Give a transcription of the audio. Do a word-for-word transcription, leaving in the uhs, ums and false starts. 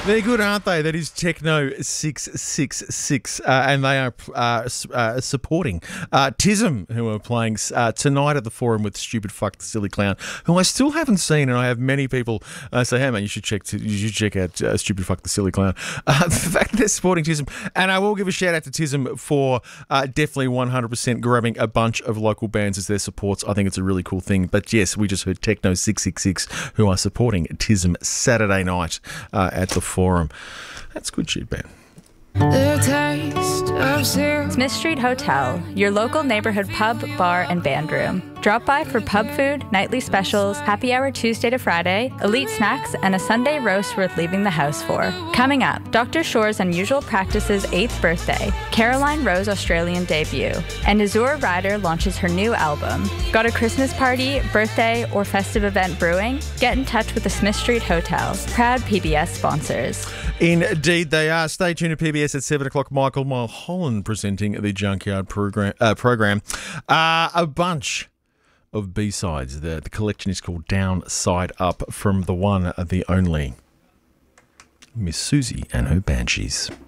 They're good, aren't they? That is Techno six six six, uh, and they are uh, uh, supporting uh, Tism, who are playing uh, tonight at the Forum with Stupid Fuck the Silly Clown, who I still haven't seen, and I have many people uh, say, "Hey man, you should check you should check out uh, Stupid Fuck the Silly Clown." Uh, the fact that they're supporting Tism, and I will give a shout out to Tism for uh, definitely one hundred percent grabbing a bunch of local bands as their supports. I think it's a really cool thing. But yes, we just heard Techno six six six, who are supporting Tism Saturday night uh, at the Forum. That's good shit, man. The taste of syrup. Smith Street Hotel, your local neighborhood pub, bar, and band room. Drop by for pub food, nightly specials, happy hour Tuesday to Friday, elite snacks, and a Sunday roast worth leaving the house for. Coming up, Doctor Shore's Unusual Practice's eighth birthday, Caroline Rowe's Australian debut, and Azure Ryder launches her new album. Got a Christmas party, birthday, or festive event brewing? Get in touch with the Smith Street Hotel, proud P B S sponsors. Indeed they are. Stay tuned to P B S at seven o'clock. Michael Mulholland presenting the Junkyard program. Uh, program. Uh, a bunch of B-sides. The, the collection is called Down, Side Up, from the one, the only Miss Susie and her Banshees.